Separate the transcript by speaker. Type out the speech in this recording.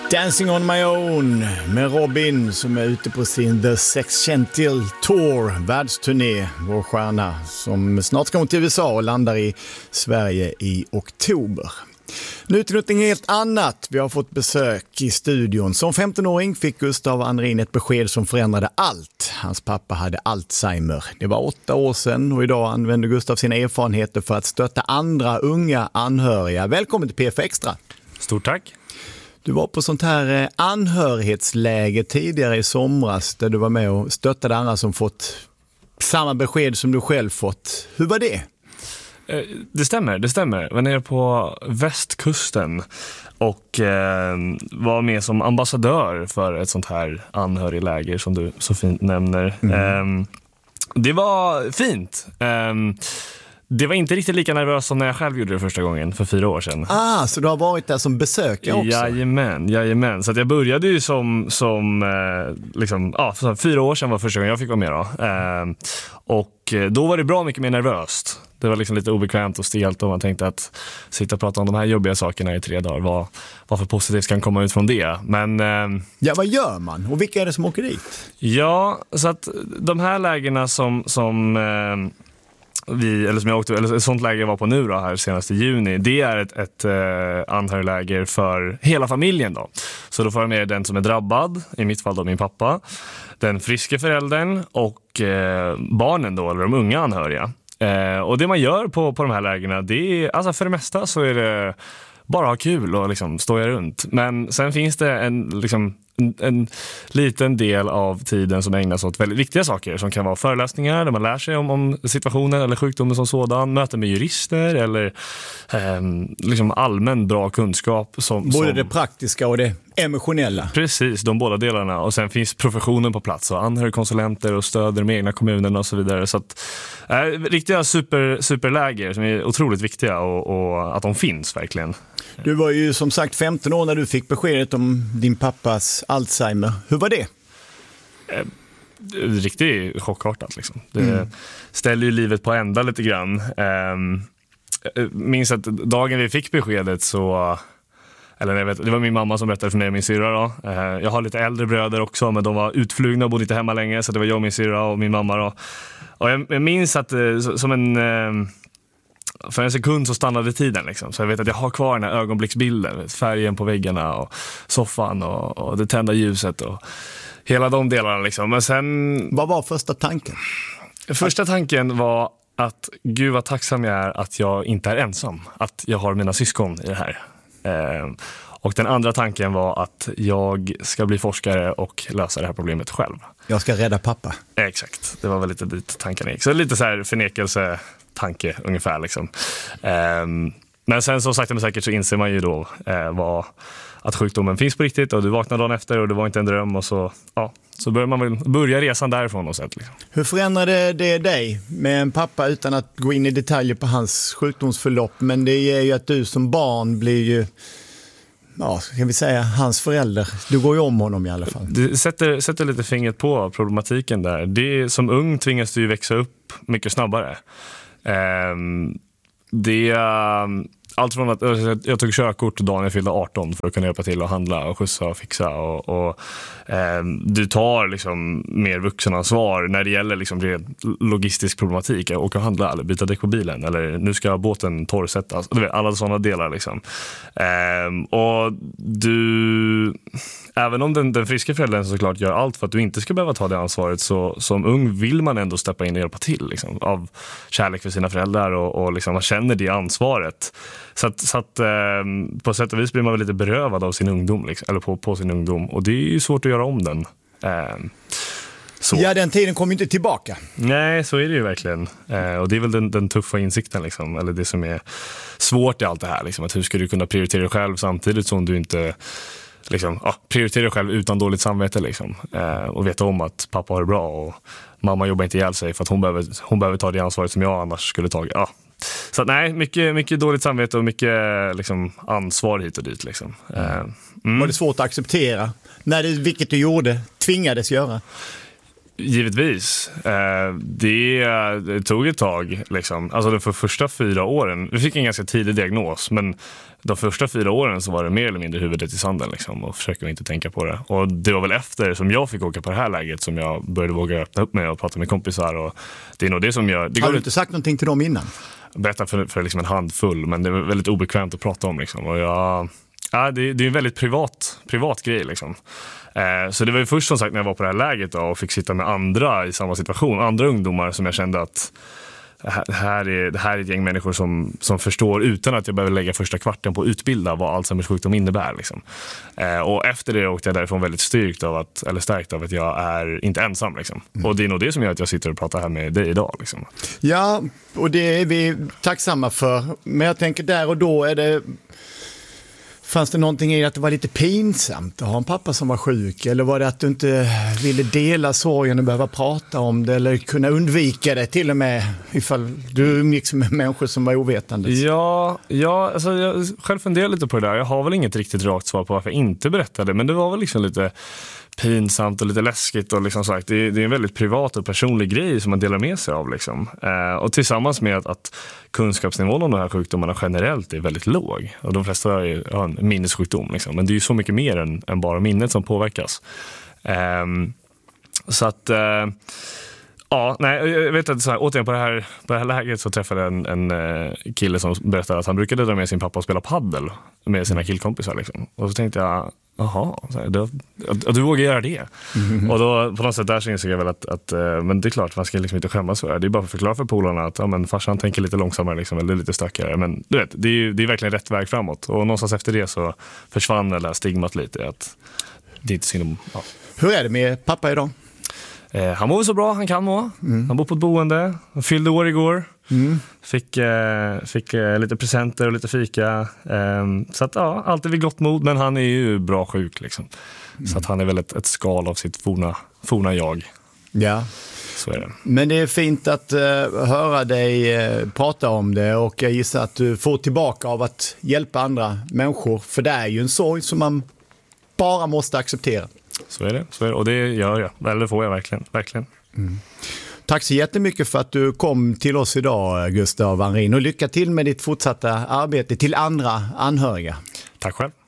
Speaker 1: Dancing on my own med Robin som är ute på sin The Sexcentil Tour, världsturné, vår stjärna som snart ska till USA och landar i Sverige i oktober. Nu till något helt annat. Vi har fått besök i studion. Som 15-åring fick Gustav Andrin ett besked som förändrade allt. Hans pappa hade Alzheimer. Det var 8 år sedan och idag använder Gustav sina erfarenheter för att stötta andra unga anhöriga. Välkommen till PF Extra.
Speaker 2: Stort tack.
Speaker 1: Du var på sånt här anhörighetsläge tidigare i somras där du var med och stöttade andra som fått samma besked som du själv fått. Hur var det?
Speaker 2: Det stämmer. Jag var nere på västkusten och var med som ambassadör för ett sånt här anhörigläger som du så fint nämner. Det var fint. Det var inte riktigt lika nervöst som när jag själv gjorde det första gången för 4 år sedan.
Speaker 1: Så du har varit där som besökare också?
Speaker 2: Jajamän. Så att jag började ju som 4 år sedan var första gången jag fick vara med då. Och då var det bra mycket mer nervöst. Det var liksom lite obekvämt och stelt och man tänkte att sitta och prata om de här jobbiga sakerna i 3 dagar. Vad för positivt kan komma ut från det. Men,
Speaker 1: vad gör man? Och vilka är det som åker dit?
Speaker 2: Ja, så att de här lägena som ett sånt läger jag var på nu då, här senast i juni, det är ett anhörigläger för hela familjen då. Så då får jag med den som är drabbad, i mitt fall då min pappa, den friske föräldern och barnen då, eller de unga anhöriga. Och det man gör på de här lägerna, det är, alltså för det mesta så är det bara ha kul och liksom stå runt. Men sen finns det en liten del av tiden som ägnas åt väldigt viktiga saker som kan vara föreläsningar där man lär sig om situationen eller sjukdomen som sådan, möten med jurister eller allmän bra kunskap.
Speaker 1: Både det praktiska och det emotionella.
Speaker 2: Precis, de båda delarna. Och sen finns professionen på plats och anhörigkonsulenter och stöder de egna kommunerna och så vidare. Så att riktiga superläger som är otroligt viktiga och att de finns verkligen.
Speaker 1: Du var ju som sagt 15 år när du fick beskedet om din pappas Alzheimer. Hur var det?
Speaker 2: Riktigt chockartat liksom. Det ställer ju livet på ända lite grann. Minns att dagen vi fick beskedet så... det var min mamma som berättade för mig och min syrra då. Jag har lite äldre bröder också, men de var utflugna och bodde inte hemma länge. Så det var jag, min syrra och min mamma då. Och jag minns att för en sekund så stannade tiden liksom. Så jag vet att jag har kvar den här ögonblicksbilden, färgen på väggarna och soffan och det tända ljuset och hela de delarna liksom. Men sen... Vad var första tanken? Första tanken var att gud vad tacksam jag är att jag inte är ensam. Att jag har mina syskon i det här. Och den andra tanken var att jag ska bli forskare och lösa det här problemet själv.
Speaker 1: Jag ska rädda pappa.
Speaker 2: Exakt, det var väl lite dit tanken gick. Så lite så här förnekelsetanke ungefär liksom. Men sen så sakta men säkert så inser man ju då att sjukdomen finns på riktigt och du vaknar dagen efter och det var inte en dröm och så börjar man väl börja resan därifrån och sätt liksom.
Speaker 1: Hur förändrade det dig med en pappa utan att gå in i detaljer på hans sjukdomsförlopp, men det är ju att du som barn blir ju kan vi säga hans förälder. Du går ju om honom i alla fall.
Speaker 2: Det sätter lite fingret på problematiken där. Det som ung tvingas du ju växa upp mycket snabbare. Allt från att jag tog körkort dagen jag fyllde 18 för att kunna hjälpa till att handla och skjutsa och fixa och du tar liksom mer vuxenansvar när det gäller liksom logistisk problematik, åka och handla eller byta däck på bilen eller nu ska båten torrsättas, alla sådana delar liksom. Och du, även om den friska föräldern såklart gör allt för att du inte ska behöva ta det ansvaret, så som ung vill man ändå steppa in och hjälpa till liksom, av kärlek för sina föräldrar och liksom man känner det ansvaret. Så att på sätt och vis blir man väl lite berövad av sin ungdom liksom, eller på sin ungdom, och det är ju svårt att göra om den. Så.
Speaker 1: Ja, den tiden kommer inte tillbaka.
Speaker 2: Nej, så är det ju verkligen. Och det är väl den tuffa insikten liksom, eller det som är svårt i allt det här liksom, att hur ska du kunna prioritera dig själv samtidigt som du inte liksom, prioritera dig själv utan dåligt samvete liksom, och veta om att pappa har det bra och mamma jobbar inte ihjäl sig för att hon behöver ta det ansvaret som jag annars skulle ta. Så nej, mycket dåligt samvete och mycket liksom, ansvar hit och dit liksom.
Speaker 1: Var det svårt att acceptera vilket du gjorde, tvingades göra?
Speaker 2: Givetvis. Det tog ett tag. Liksom. Alltså för första 4 åren, vi fick en ganska tidig diagnos, men de första 4 åren så var det mer eller mindre huvudet i sanden liksom, och försöker inte tänka på det. Och det var väl efter som jag fick åka på det här läget som jag började våga öppna upp mig och prata med kompisar. Och det är nog det som gör...
Speaker 1: Har du inte sagt någonting till dem innan?
Speaker 2: Berätta för liksom en handfull, men det är väldigt obekvämt att prata om. Liksom. Och det är en väldigt privat grej. Liksom. Så det var ju först som sagt när jag var på det här läget då, och fick sitta med andra i samma situation, andra ungdomar som jag kände att det här är ett gäng människor som förstår utan att jag behöver lägga första kvarten på att utbilda vad Alzheimers sjukdom innebär. Liksom. Och efter det åkte jag därifrån väldigt stärkt av att jag är inte ensam. Liksom. Och det är nog det som gör att jag sitter och pratar här med dig idag. Liksom.
Speaker 1: Ja, och det är vi tacksamma för. Men jag tänker där och då fanns det någonting i att det var lite pinsamt att ha en pappa som var sjuk? Eller var det att du inte ville dela sorgen och behöva prata om det? Eller kunna undvika det till och med ifall du umgicks med människor som var ovetande?
Speaker 2: Ja, alltså jag själv funderar lite på det där. Jag har väl inget riktigt rakt svar på varför jag inte berättade. Men det var väl liksom lite pinsamt och lite läskigt. Och liksom sagt, det är en väldigt privat och personlig grej som man delar med sig av. Liksom. Och tillsammans med att kunskapsnivån om de här sjukdomarna generellt är väldigt låg. Och de flesta har en minnessjukdom. Liksom. Men det är ju så mycket mer än bara minnet som påverkas. Så att... Ja, nej, jag vet att återigen på det här läget så träffade jag en kille som berättade att han brukade dra med sin pappa och spela paddel med sina killkompisar. Liksom. Och så tänkte jag, jaha, du vågar göra det. Mm-hmm. Och då på något sätt där så insåg jag väl att men det är klart, man ska liksom inte skämmas för det. Det är bara för att förklara för polarna att men farsan tänker lite långsammare liksom, eller lite stökigare. Men du vet, det är verkligen rätt väg framåt. Och någonstans efter det så försvann det där stigmat lite. Att det är inte synd om... Ja.
Speaker 1: Hur är det med pappa idag?
Speaker 2: Han mår så bra han kan må. Han bor på ett boende. Han fyllde år igår. Fick lite presenter och lite fika. Så att allt är vid gott mod. Men han är ju bra sjuk liksom. Så att han är väl ett skal av sitt forna jag.
Speaker 1: Ja.
Speaker 2: Så är det.
Speaker 1: Men det är fint att höra dig prata om det. Och jag gissar att du får tillbaka av att hjälpa andra människor. För det är ju en sorg som man bara måste acceptera.
Speaker 2: Så är det. Och det gör jag. Eller får jag verkligen.
Speaker 1: Tack så jättemycket för att du kom till oss idag, Gustav Wanrin. Och lycka till med ditt fortsatta arbete till andra anhöriga.
Speaker 2: Tack själv.